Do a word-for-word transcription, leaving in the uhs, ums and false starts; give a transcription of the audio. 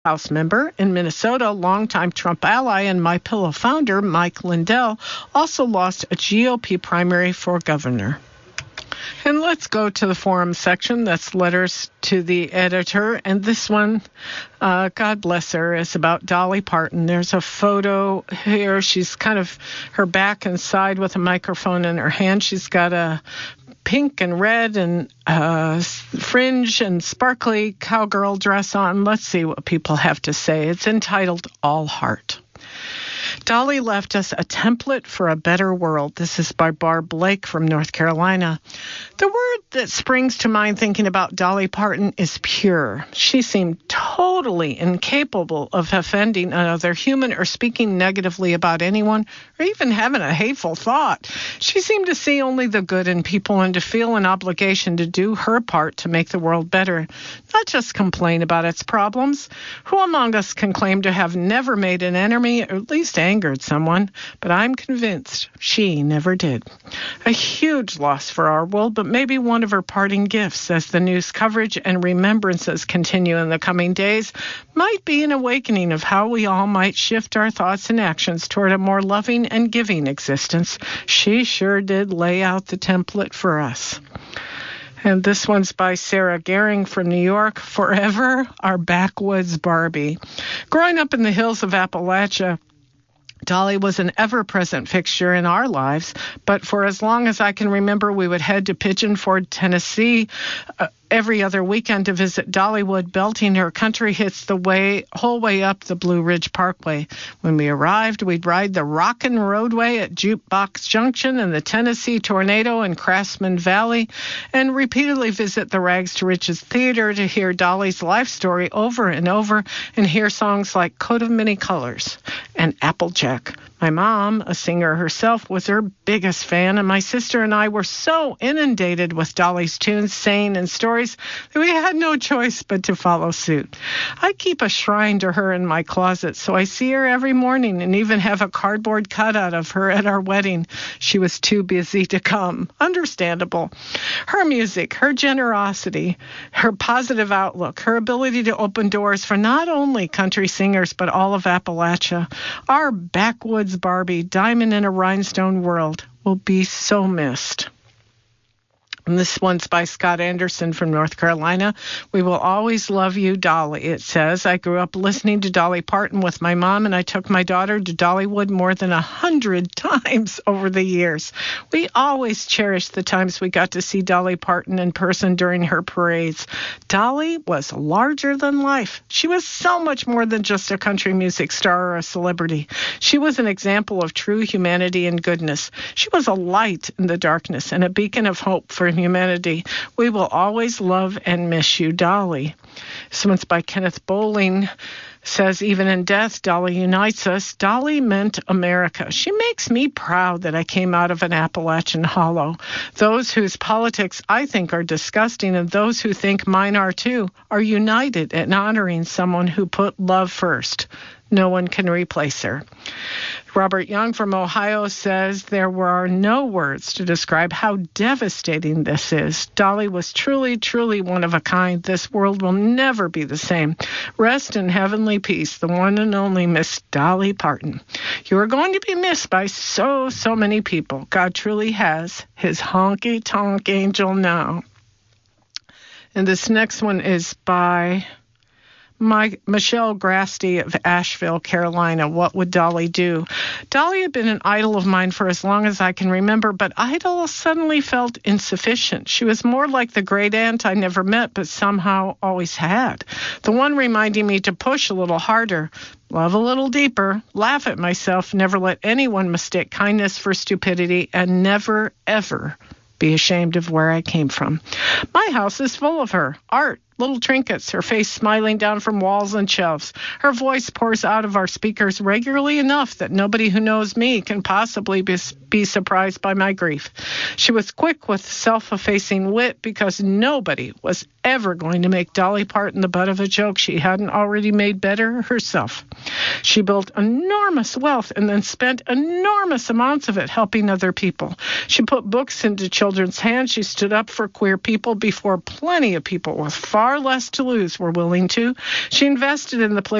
House member in Minnesota, longtime Trump ally and MyPillow founder Mike Lindell also lost a G O P primary for governor. And let's go to the forum section. That's letters to the editor. And this one, uh, God bless her, is about Dolly Parton. There's a photo here. She's kind of her back and side with a microphone in her hand. She's got a pink and red and uh, fringe and sparkly cowgirl dress on. Let's see what people have to say. It's entitled All Heart. Dolly left us a template for a better world. This is by Barb Blake from North Carolina. The word that springs to mind thinking about Dolly Parton is pure. She seemed totally incapable of offending another human or speaking negatively about anyone or even having a hateful thought. She seemed to see only the good in people and to feel an obligation to do her part to make the world better, not just complain about its problems. Who among us can claim to have never made an enemy or at least angered someone? But I'm convinced she never did. A huge loss for our world, but maybe one of her parting gifts as the news coverage and remembrances continue in the coming days might be an awakening of how we all might shift our thoughts and actions toward a more loving and giving existence. She sure did lay out the template for us. And this one's by Sarah Gehring from New York. Forever, our backwoods Barbie. Growing up in the hills of Appalachia, Dolly was an ever-present fixture in our lives, but for as long as I can remember, we would head to Pigeon Forge, Tennessee, uh, every other weekend to visit Dollywood, belting her country hits the way whole way up the Blue Ridge Parkway. When we arrived, we'd ride the Rockin' Roadway at Jukebox Junction and the Tennessee Tornado in Craftsman Valley, and repeatedly visit the Rags to Riches Theater to hear Dolly's life story over and over and hear songs like Coat of Many Colors and Applejack. My mom, a singer herself, was her biggest fan, and my sister and I were so inundated with Dolly's tunes, saying, and stories that we had no choice but to follow suit. I keep a shrine to her in my closet, so I see her every morning and even have a cardboard cutout of her at our wedding. She was too busy to come. Understandable. Her music, her generosity, her positive outlook, her ability to open doors for not only country singers but all of Appalachia. Our backwoods Barbie, diamond in a rhinestone world, will be so missed. And this one's by Scott Anderson from North Carolina. We will always love you, Dolly, it says. I grew up listening to Dolly Parton with my mom, and I took my daughter to Dollywood more than a hundred times over the years. We always cherished the times we got to see Dolly Parton in person during her parades. Dolly was larger than life. She was so much more than just a country music star or a celebrity. She was an example of true humanity and goodness. She was a light in the darkness and a beacon of hope for humanity. We will always love and miss you, Dolly. This one's by Kenneth Bowling. Says, even in death, Dolly unites us. Dolly meant America. She makes me proud that I came out of an Appalachian hollow. Those whose politics I think are disgusting and those who think mine are too are united in honoring someone who put love first. No one can replace her. Robert Young from Ohio says there were no words to describe how devastating this is. Dolly was truly, truly one of a kind. This world will never be the same. Rest in heavenly peace, the one and only Miss Dolly Parton. You are going to be missed by so, so many people. God truly has his honky-tonk angel now. And this next one is by My, Michelle Grasty of Asheville, Carolina. What would Dolly do? Dolly had been an idol of mine for as long as I can remember, but idol suddenly felt insufficient. She was more like the great aunt I never met, but somehow always had. The one reminding me to push a little harder, love a little deeper, laugh at myself, never let anyone mistake kindness for stupidity, and never, ever be ashamed of where I came from. My house is full of her. Art, little trinkets, her face smiling down from walls and shelves. Her voice pours out of our speakers regularly enough that nobody who knows me can possibly be, be surprised by my grief. She was quick with self-effacing wit because nobody was ever going to make Dolly Parton the butt of a joke she hadn't already made better herself. She built enormous wealth and then spent enormous amounts of it helping other people. She put books into children's hands. She stood up for queer people before plenty of people with far far less to lose were willing to. She invested in the place